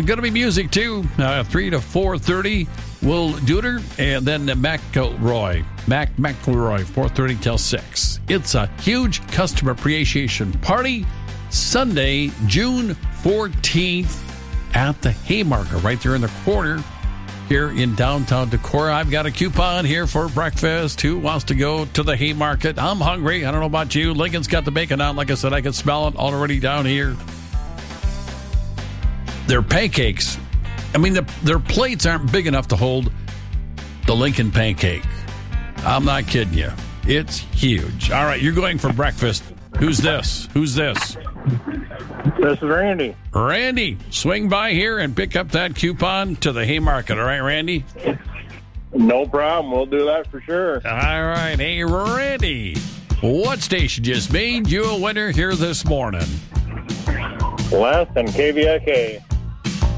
going to be music, too. 3 to 4:30, Will Duder, and then McElroy, 4:30 till 6. It's a huge customer appreciation party Sunday, June 14th at the Haymarket, right there in the corner here in downtown Decorah. I've got a coupon here for breakfast. Who wants to go to the Haymarket? I'm hungry. I don't know about you. Lincoln's got the bacon on. Like I said, I can smell it already down here. Their pancakes, I mean, their plates aren't big enough to hold the Lincoln pancake. I'm not kidding you. It's huge. All right, you're going for breakfast. Who's this? This is Randy. Randy, swing by here and pick up that coupon to the Haymarket. All right, Randy? No problem. We'll do that for sure. All right. Hey, Randy, what station just made you a winner here this morning? Less than KVIK.